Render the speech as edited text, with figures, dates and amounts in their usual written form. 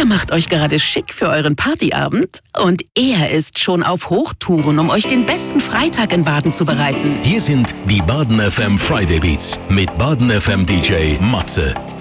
Ihr macht euch gerade schick für euren Partyabend und er ist schon auf Hochtouren, um euch den besten Freitag in Baden zu bereiten. Hier sind die Baden FM Friday Beats mit Baden FM DJ Matze.